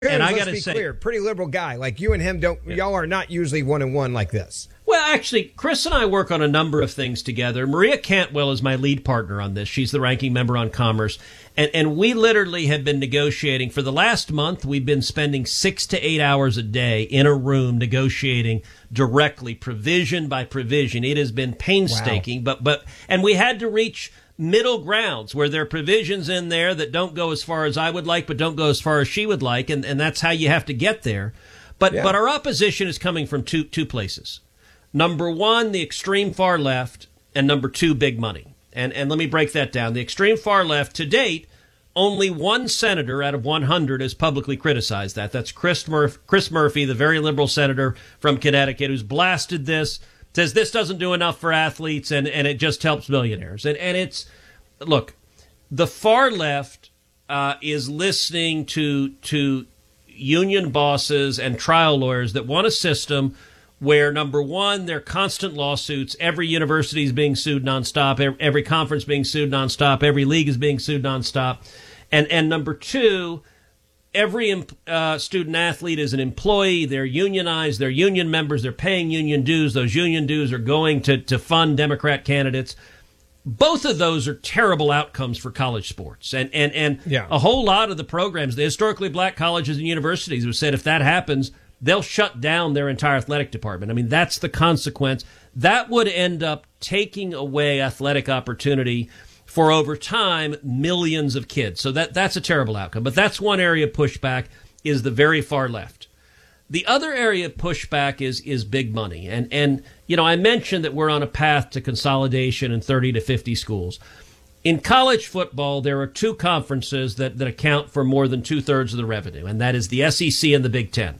And I got to say, clear, pretty liberal guy. Like you and him y'all are not usually one-on-one like this. Well, actually, Chris and I work on a number of things together. Maria Cantwell is my lead partner on this. She's the ranking member on Commerce. And we literally have been negotiating. For the last month, we've been spending 6 to 8 hours a day in a room negotiating directly, provision by provision. It has been painstaking, and we had to reach middle grounds where there are provisions in there that don't go as far as I would like, but don't go as far as she would like. And that's how you have to get there. But our opposition is coming from two places. Number one, the extreme far left, and number two, big money. And let me break that down. The extreme far left, to date, only one senator out of 100 has publicly criticized that. That's Chris Murphy, the very liberal senator from Connecticut, who's blasted this, says this doesn't do enough for athletes, and it just helps millionaires. And it's, look, the far left is listening to union bosses and trial lawyers that want a system where, number one, there are constant lawsuits. Every university is being sued nonstop. Every conference being sued nonstop. Every league is being sued nonstop. And number two, every student athlete is an employee. They're unionized. They're union members. They're paying union dues. Those union dues are going to fund Democrat candidates. Both of those are terrible outcomes for college sports. And a whole lot of the programs, the historically black colleges and universities have said if that happens, they'll shut down their entire athletic department. I mean, that's the consequence. That would end up taking away athletic opportunity for, over time, millions of kids. So that's a terrible outcome. But that's one area of pushback, is the very far left. The other area of pushback is big money. And you know, I mentioned that we're on a path to consolidation in 30 to 50 schools. In college football, there are two conferences that account for more than two-thirds of the revenue, and that is the SEC and the Big Ten.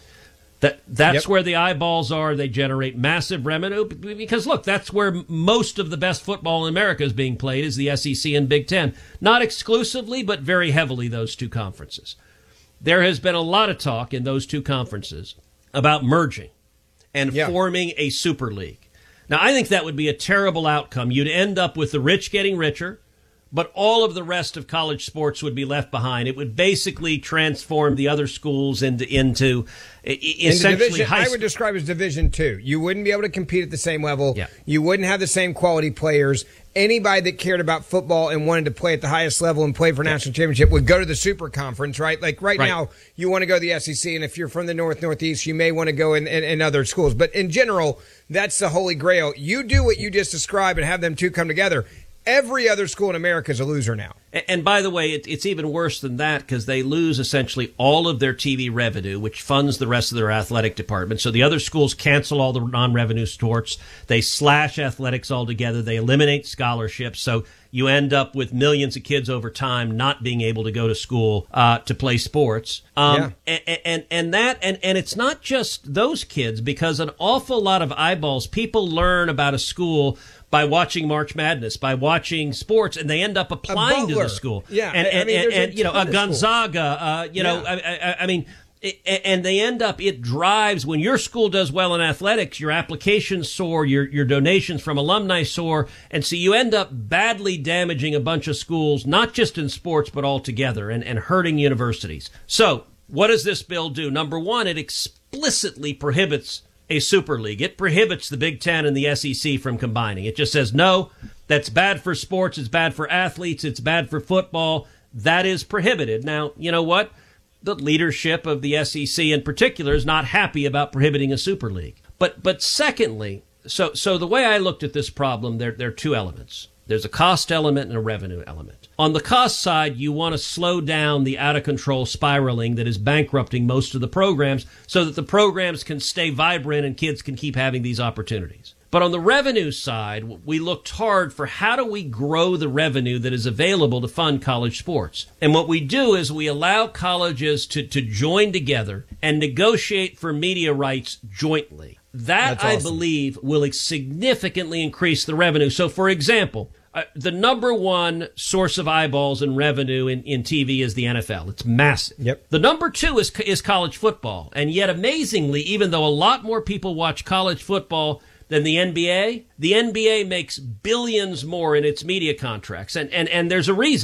That's where the eyeballs are. They generate massive revenue because, look, that's where most of the best football in America is being played, is the SEC and Big Ten. Not exclusively, but very heavily, those two conferences. There has been a lot of talk in those two conferences about merging and forming a super league. Now, I think that would be a terrible outcome. You'd end up with the rich getting richer, but all of the rest of college sports would be left behind. It would basically transform the other schools into essentially I would describe as Division II. You wouldn't be able to compete at the same level. Yeah. You wouldn't have the same quality players. Anybody that cared about football and wanted to play at the highest level and play for national championship would go to the super conference, right? Like right now, you want to go to the SEC, and if you're from the Northeast, you may want to go in other schools. But in general, that's the holy grail. You do what you just described and have them two come together. Every other school in America is a loser now. And by the way, it's even worse than that, because they lose essentially all of their TV revenue, which funds the rest of their athletic department. So the other schools cancel all the non-revenue sports. They slash athletics altogether. They eliminate scholarships. So you end up with millions of kids over time not being able to go to school to play sports. And it's not just those kids, because an awful lot of eyeballs, people learn about a school by watching March Madness, by watching sports, and they end up applying to the school. Yeah, and you know, a Gonzaga, I mean, and they end up, it drives, when your school does well in athletics, your applications soar, your donations from alumni soar, and so you end up badly damaging a bunch of schools, not just in sports, but altogether, and hurting universities. So what does this bill do? Number one, it explicitly prohibits a super league. It prohibits the Big Ten and the SEC from combining. It just says, no, that's bad for sports, it's bad for athletes, it's bad for football. That is prohibited. Now, you know what? The leadership of the SEC in particular is not happy about prohibiting a super league. But secondly, so the way I looked at this problem, there are two elements. There's a cost element and a revenue element. On the cost side, you want to slow down the out-of-control spiraling that is bankrupting most of the programs so that the programs can stay vibrant and kids can keep having these opportunities. But on the revenue side, we looked hard for how do we grow the revenue that is available to fund college sports. And what we do is we allow colleges to join together and negotiate for media rights jointly. That, I believe, will significantly increase the revenue. So, for example, the number one source of eyeballs and revenue in TV is the NFL. It's massive. Yep. The number two is college football. And yet, amazingly, even though a lot more people watch college football than the NBA makes billions more in its media contracts. And there's a reason.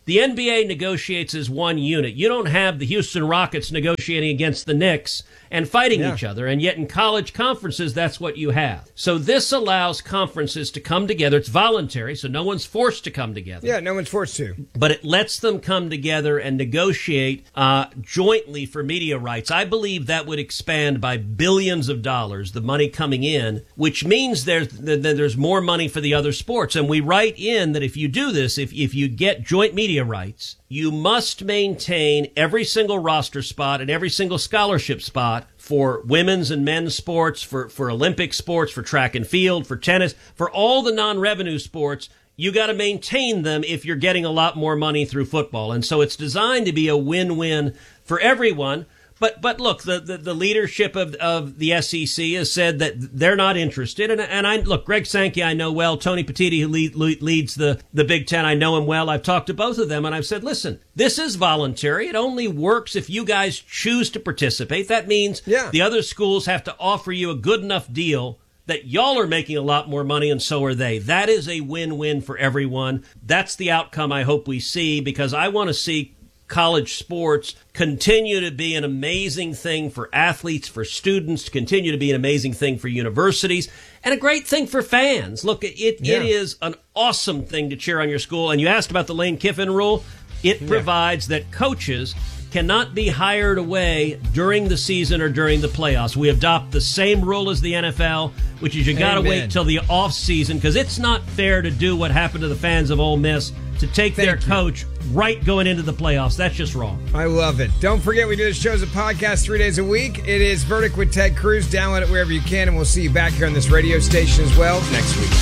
The NBA negotiates as one unit. You don't have the Houston Rockets negotiating against the Knicks and fighting each other. And yet in college conferences, that's what you have. So this allows conferences to come together. It's voluntary, so no one's forced to come together. Yeah, no one's forced to. But it lets them come together and negotiate jointly for media rights. I believe that would expand by billions of dollars, the money coming in, which means there's more money for the other sports. And we write in that if you do this, if you get joint media rights, you must maintain every single roster spot and every single scholarship spot for women's and men's sports, for Olympic sports, for track and field, for tennis, for all the non-revenue sports. You got to maintain them if you're getting a lot more money through football. And so it's designed to be a win-win for everyone. But look, the leadership of the SEC has said that they're not interested. And I look, Greg Sankey, I know well. Tony Petitti, who leads the Big Ten, I know him well. I've talked to both of them, and I've said, listen, this is voluntary. It only works if you guys choose to participate. That means the other schools have to offer you a good enough deal that y'all are making a lot more money, and so are they. That is a win-win for everyone. That's the outcome I hope we see, because I want to see college sports continue to be an amazing thing for athletes, for students, to continue to be an amazing thing for universities, and a great thing for fans. Look, it is an awesome thing to cheer on your school. And you asked about the Lane Kiffin rule. It provides that coaches cannot be hired away during the season or during the playoffs. We adopt the same rule as the NFL, which is you got to wait till the off season, because it's not fair to do what happened to the fans of Ole Miss, to take their coach right going into the playoffs. That's just wrong. I love it. Don't forget, we do this show as a podcast 3 days a week. It is Verdict with Ted Cruz. Download it wherever you can, and we'll see you back here on this radio station as well next week.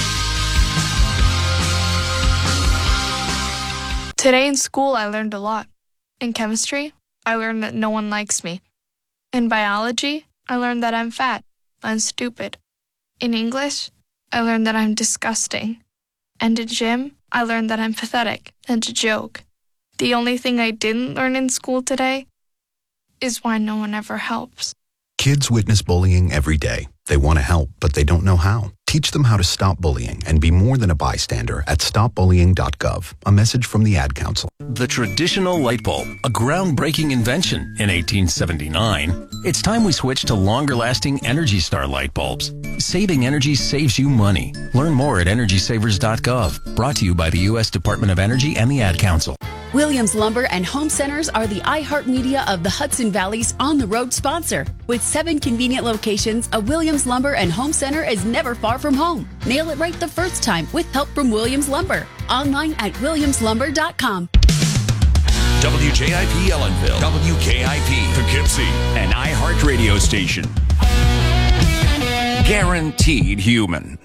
Today in school, I learned a lot. In chemistry, I learned that no one likes me. In biology, I learned that I'm fat and stupid. In English, I learned that I'm disgusting. And in gym, I learned that I'm pathetic and a joke. The only thing I didn't learn in school today is why no one ever helps. Kids witness bullying every day. They want to help, but they don't know how. Teach them how to stop bullying and be more than a bystander at stopbullying.gov. A message from the Ad Council. The traditional light bulb, a groundbreaking invention in 1879. It's time we switch to longer-lasting Energy Star light bulbs. Saving energy saves you money. Learn more at EnergySavers.gov. Brought to you by the U.S. Department of Energy and the Ad Council. Williams Lumber and Home Centers are the iHeartMedia of the Hudson Valley's on-the-road sponsor. With 7 convenient locations, a Williams Lumber and Home Center is never far from home. Nail it right the first time with help from Williams Lumber. Online at WilliamsLumber.com. WJIP Ellenville, WKIP Poughkeepsie, an iHeart radio station. Guaranteed human.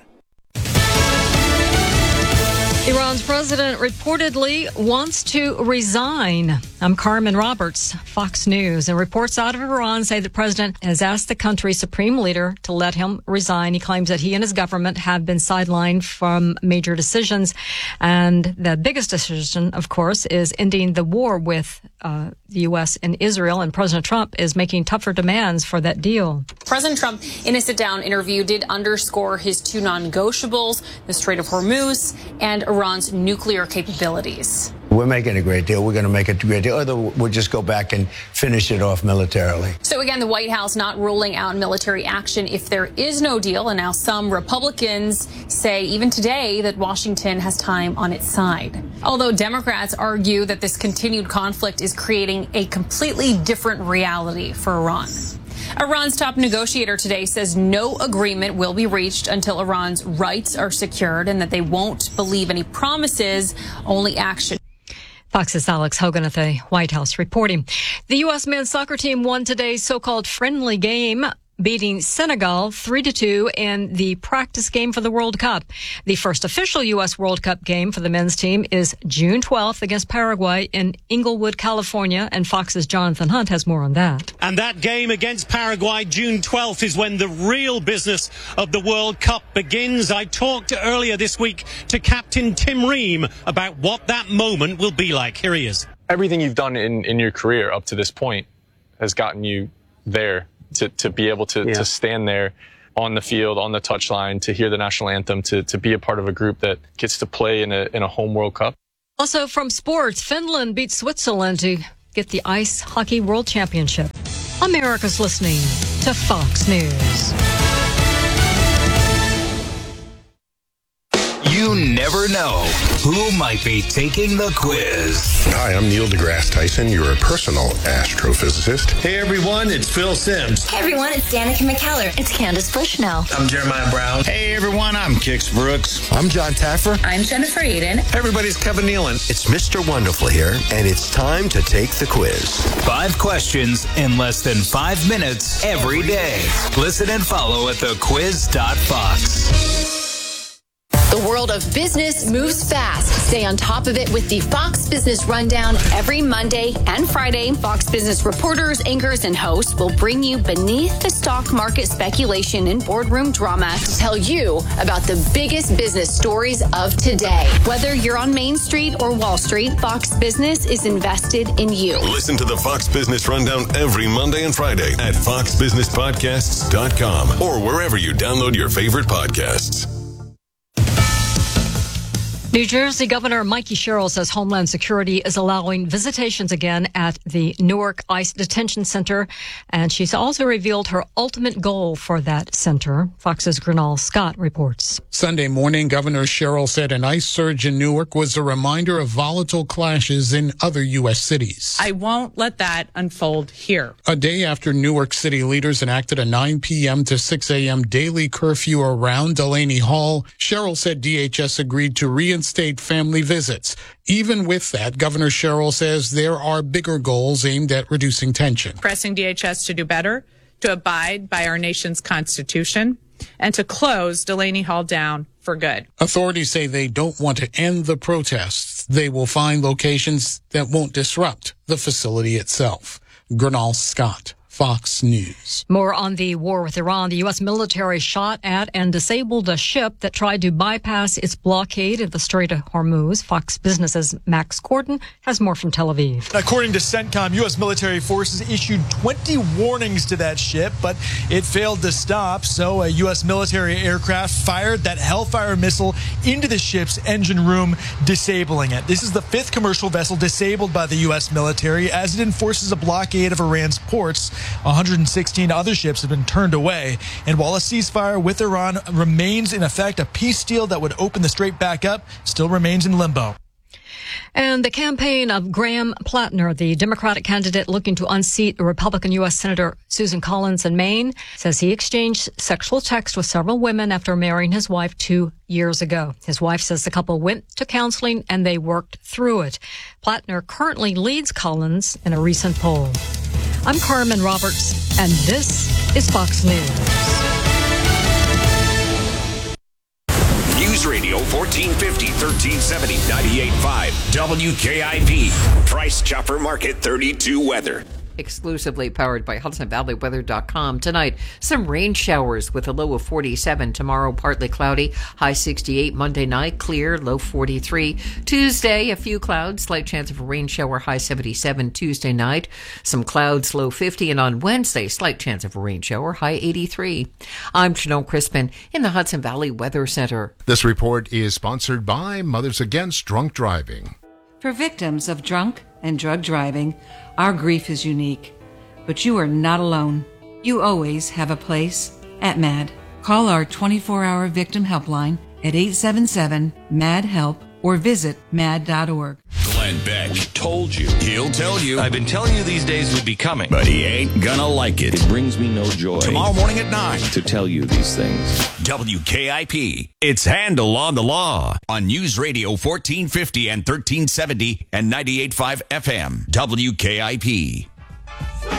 Iran's president reportedly wants to resign. I'm Carmen Roberts, Fox News. And reports out of Iran say the president has asked the country's supreme leader to let him resign. He claims that he and his government have been sidelined from major decisions. And the biggest decision, of course, is ending the war with the U.S. and Israel. And President Trump is making tougher demands for that deal. President Trump, in a sit-down interview, did underscore his 2 non-negotiables, the Strait of Hormuz and Iran's nuclear capabilities. We're making a great deal. We're going to make a great deal. Other, we'll just go back and finish it off militarily. So again, the White House not ruling out military action if there is no deal. And now some Republicans say even today that Washington has time on its side. Although Democrats argue that this continued conflict is creating a completely different reality for Iran. Iran's top negotiator today says no agreement will be reached until Iran's rights are secured and that they won't believe any promises, only action. Fox's Alex Hogan at the White House reporting. The U.S. men's soccer team won today's so-called friendly game, beating Senegal 3-2 in the practice game for the World Cup. The first official U.S. World Cup game for the men's team is June 12th against Paraguay in Inglewood, California, and Fox's Jonathan Hunt has more on that. And that game against Paraguay, June 12th, is when the real business of the World Cup begins. I talked earlier this week to Captain Tim Ream about what that moment will be like. Here he is. Everything you've done in your career up to this point has gotten you there. To be able to stand there on the field, on the touchline, to hear the national anthem, to be a part of a group that gets to play in a home World Cup. Also from sports, Finland beat Switzerland to get the Ice Hockey World Championship. America's listening to Fox News. You never know who might be taking the quiz. Hi, I'm Neil deGrasse Tyson, your personal astrophysicist. Hey everyone, it's Phil Simms. Hey everyone, it's Danica McKellar. It's Candace Bushnell. I'm Jeremiah Brown. Hey everyone, I'm Kix Brooks. I'm John Taffer. I'm Jennifer Aiden. Hey everybody, it's Kevin Nealon. It's Mr. Wonderful here, and it's time to take the quiz. 5 questions in less than 5 minutes every day. Listen and follow at thequiz.fox. The world of business moves fast. Stay on top of it with the Fox Business Rundown every Monday and Friday. Fox Business reporters, anchors, and hosts will bring you beneath the stock market speculation and boardroom drama to tell you about the biggest business stories of today. Whether you're on Main Street or Wall Street, Fox Business is invested in you. Listen to the Fox Business Rundown every Monday and Friday at foxbusinesspodcasts.com or wherever you download your favorite podcasts. New Jersey Governor Mikey Sherrill says Homeland Security is allowing visitations again at the Newark ICE Detention Center, and she's also revealed her ultimate goal for that center. Fox's Gernal Scott reports. Sunday morning, Governor Sherrill said an ICE surge in Newark was a reminder of volatile clashes in other U.S. cities. I won't let that unfold here. A day after Newark City leaders enacted a 9 p.m. to 6 a.m. daily curfew around Delaney Hall, Sherrill said DHS agreed to reinstate family visits. Even with that, Governor Sherrill says there are bigger goals aimed at reducing tension. Pressing DHS to do better, to abide by our nation's Constitution, and to close Delaney Hall down for good. Authorities say they don't want to end the protests. They will find locations that won't disrupt the facility itself. Gernal Scott, Fox News. More on the war with Iran. The U.S. military shot at and disabled a ship that tried to bypass its blockade of the Strait of Hormuz. Fox Business's Max Corden has more from Tel Aviv. According to CENTCOM, U.S. military forces issued 20 warnings to that ship, but it failed to stop. So a U.S. military aircraft fired that Hellfire missile into the ship's engine room, disabling it. This is the 5th commercial vessel disabled by the U.S. military as it enforces a blockade of Iran's ports. 116 other ships have been turned away. And while a ceasefire with Iran remains in effect, a peace deal that would open the strait back up still remains in limbo. And the campaign of Graham Plattner, the Democratic candidate looking to unseat Republican U.S. Senator Susan Collins in Maine, says he exchanged sexual texts with several women after marrying his wife 2 years ago. His wife says the couple went to counseling and they worked through it. Plattner currently leads Collins in a recent poll. I'm Carmen Roberts, and this is Fox News. News Radio 1450, 1370, 98.5, WKIP. Price Chopper Market 32 weather. Exclusively powered by HudsonValleyWeather.com. Tonight, some rain showers with a low of 47. Tomorrow, partly cloudy, high 68. Monday night, clear, low 43. Tuesday, a few clouds, slight chance of a rain shower, high 77. Tuesday night, some clouds, low 50. And on Wednesday, slight chance of a rain shower, high 83. I'm Janelle Crispin in the Hudson Valley Weather Center. This report is sponsored by Mothers Against Drunk Driving. For victims of drunk and drug driving, our grief is unique, but you are not alone. You always have a place at MAD. Call our 24-hour victim helpline at 877-MAD-HELP or visit mad.org. Glenn Beck. We told you. He'll tell you. I've been telling you these days would be coming. But he ain't gonna like it. It brings me no joy. Tomorrow morning at 9. To tell you these things. WKIP. It's Handle on the Law on News Radio 1450 and 1370 and 98.5 FM. WKIP.